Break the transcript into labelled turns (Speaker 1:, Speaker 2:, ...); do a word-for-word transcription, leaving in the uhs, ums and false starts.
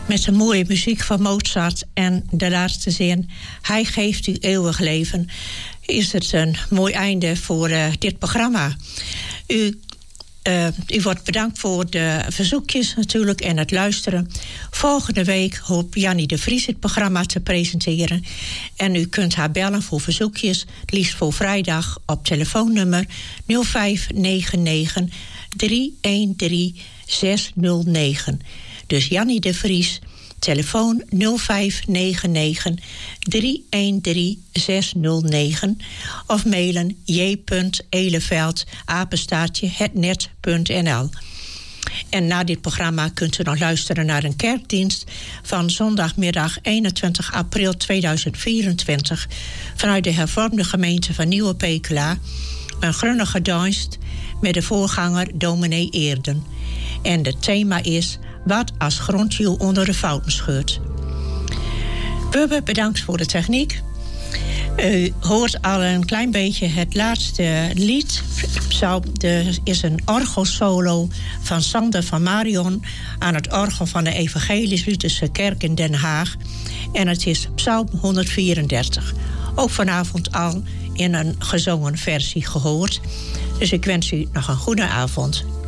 Speaker 1: met de mooie muziek van Mozart en de laatste zin: Hij geeft u eeuwig leven, is het een mooi einde voor uh, dit programma. U, uh, u wordt bedankt voor de verzoekjes natuurlijk en het luisteren. Volgende week hoopt Jannie de Vries het programma te presenteren. En u kunt haar bellen voor verzoekjes, liefst voor vrijdag, op telefoonnummer nul vijf negen negen drie een drie zes nul negen. Dus Jannie de Vries, telefoon nul vijf negen negen drie een drie zes nul negen of mailen j punt eleveld apenstaartje hetnet punt n l. En na dit programma kunt u nog luisteren naar een kerkdienst van zondagmiddag eenentwintig april tweeduizend vierentwintig vanuit de hervormde gemeente van Nieuwe Pekela. Een grunnige dienst met de voorganger dominee Eerden. En het thema is: wat als grondwiel onder de fouten scheurt. Bubbe, bedankt voor de techniek. U hoort al een klein beetje het laatste lied. Er is een orgelsolo van Sander van Marion aan het orgel van de Evangelisch-Lutherse Kerk in Den Haag. En het is Psalm honderdvierendertig. Ook vanavond al in een gezongen versie gehoord. Dus ik wens u nog een goede avond.